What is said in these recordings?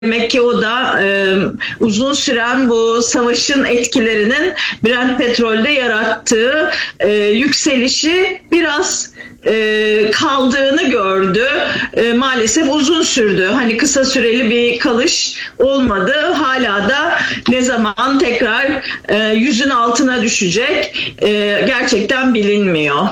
Demek ki o da uzun süren bu savaşın etkilerinin Brent petrolde yarattığı yükselişi biraz kaldığını gördü. Maalesef uzun sürdü. Hani kısa süreli bir kalış olmadı. Hala da ne zaman tekrar yüzün altına düşecek gerçekten bilinmiyor.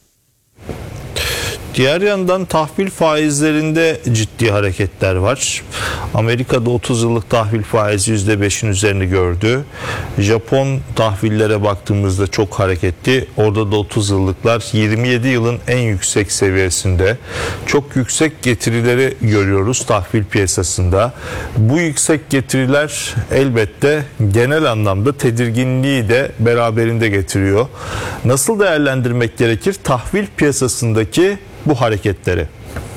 Diğer yandan tahvil faizlerinde ciddi hareketler var. Amerika'da 30 yıllık tahvil faizi %5'in üzerini gördü. Japon tahvillere baktığımızda çok hareketli. Orada da 30 yıllıklar 27 yılın en yüksek seviyesinde. Çok yüksek getirileri görüyoruz tahvil piyasasında. Bu yüksek getiriler elbette genel anlamda tedirginliği de beraberinde getiriyor. Nasıl değerlendirmek gerekir tahvil piyasasındaki bu hareketleri?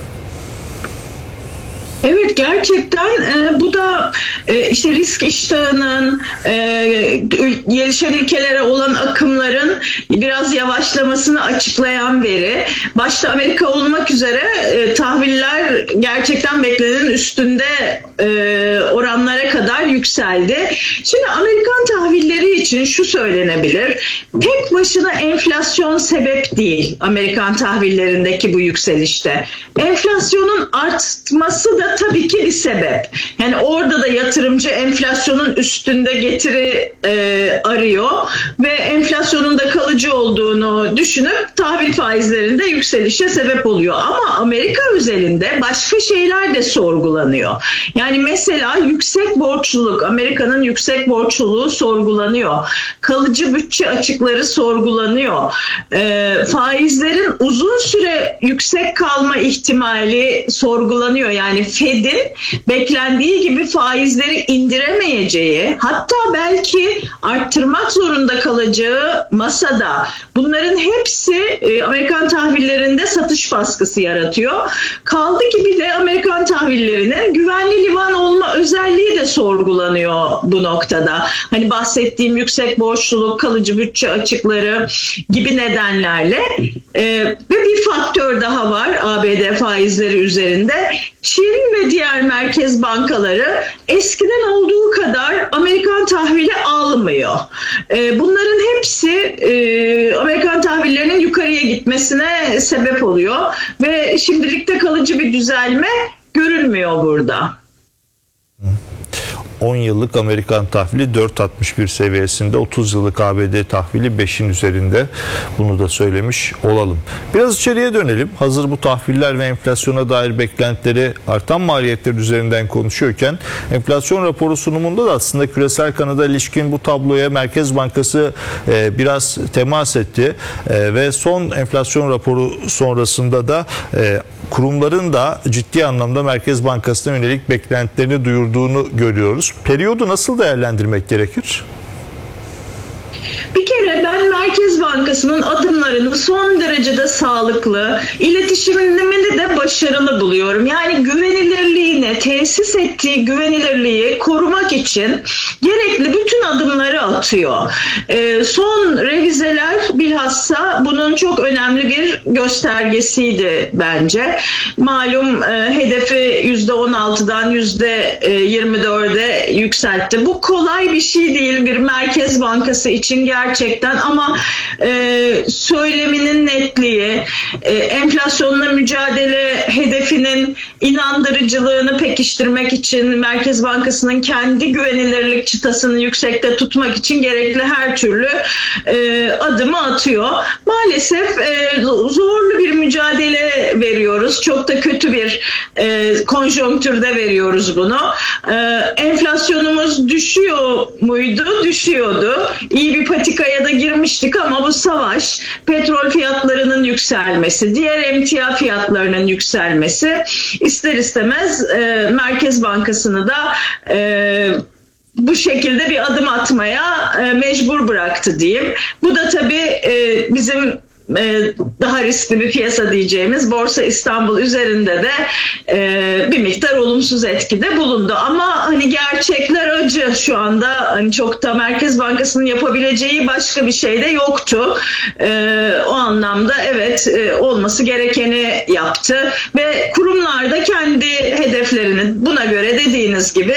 Evet, gerçekten bu da işte risk iştahının gelişen ülkelere olan akımların biraz yavaşlamasını açıklayan veri. Başta Amerika olmak üzere tahviller gerçekten beklenenin üstünde oranlara kadar yükseldi. Şimdi Amerikan tahvilleri için şu söylenebilir. Tek başına enflasyon sebep değil Amerikan tahvillerindeki bu yükselişte. Enflasyonun artması da tabii ki bir sebep. Yani orada da yatırımcı enflasyonun üstünde getiri arıyor ve enflasyonun da kalıcı olduğunu düşünüp tahvil faizlerinde yükselişe sebep oluyor. Ama Amerika özelinde başka şeyler de sorgulanıyor. Yani mesela yüksek borçluluk, Amerika'nın yüksek borçluluğu sorgulanıyor. Kalıcı bütçe açıkları sorgulanıyor. Faizlerin uzun süre yüksek kalma ihtimali sorgulanıyor. Yani Fed'in beklendiği gibi faizleri indiremeyeceği, hatta belki arttırmak zorunda kalacağı masada. Bunların hepsi Amerikan tahvillerinde satış baskısı yaratıyor. Kaldı ki bir de Amerikan tahvillerinin güvenli liman olma özelliği de sorgulanıyor bu noktada. Hani bahsettiğim yüksek borçluluk, kalıcı bütçe açıkları gibi nedenlerle ve bir faktör daha var ABD faizleri üzerinde. Çin ve diğer merkez bankaları eskiden olduğu kadar Amerikan tahvili almıyor. Bunların hepsi Amerikan tahvillerinin yukarıya gitmesine sebep oluyor ve şimdilik de kalıcı bir düzelme görünmüyor burada. 10 yıllık Amerikan tahvili 4.61 seviyesinde, 30 yıllık ABD tahvili 5'in üzerinde. Bunu da söylemiş olalım. Biraz içeriye dönelim. Hazır bu tahviller ve enflasyona dair beklentileri artan maliyetler üzerinden konuşuyorken enflasyon raporu sunumunda da aslında küresel kanıda ilişkin bu tabloya Merkez Bankası biraz temas etti ve son enflasyon raporu sonrasında da kurumların da ciddi anlamda Merkez Bankası'na yönelik beklentilerini duyurduğunu görüyoruz. Periyodu nasıl değerlendirmek gerekir? Bir kere ben Merkez Bankası'nın adımlarını son derecede sağlıklı, iletişimini de başarılı buluyorum. Yani güvenilirliğini, tesis ettiği güvenilirliği korumak için gerekli bütün adımları atıyor. Son revizeler bilhassa bunun çok önemli bir göstergesiydi bence. Malum hedefi %16'dan %24'e yükseltti. Bu kolay bir şey değil bir Merkez Bankası için gerçekten, ama söyleminin netliği, enflasyonla mücadele hedefinin inandırıcılığını pekiştirmek için Merkez Bankası'nın kendi güvenilirlik çıtasını yüksekte tutmak için gerekli her türlü adımı atıyor. Maalesef zorlu bir mücadele veriyoruz. Çok da kötü bir konjonktürde veriyoruz bunu. Enflasyonumuz düşüyor muydu? Düşüyordu. İyi bir patikaya da girmiştik ama bu savaş, petrol fiyatlarının yükselmesi, diğer emtia fiyatlarının yükselmesi ister istemez Merkez Bankası'nı da bu şekilde bir adım atmaya mecbur bıraktı diyeyim. Bu da tabii bizim daha riskli bir piyasa diyeceğimiz Borsa İstanbul üzerinde de bir miktar olumsuz etkide bulundu. Ama hani gerçekler acı şu anda. Hani çok da Merkez Bankası'nın yapabileceği başka bir şey de yoktu. O anlamda evet, olması gerekeni yaptı ve kurumlar da kendi hedeflerini buna göre dediğiniz gibi